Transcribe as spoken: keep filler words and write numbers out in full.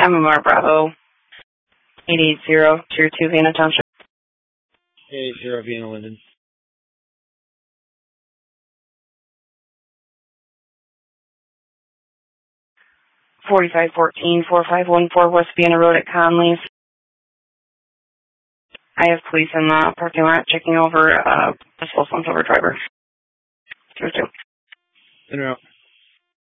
M M R Bravo, eight eight zero, Tier two, Vienna Township. eight eight zero, Vienna Linden. forty-five fourteen, forty-five fourteen West Vienna Road at Conley's. I have police in the parking lot checking over uh, a full over driver. Tier two. In or out.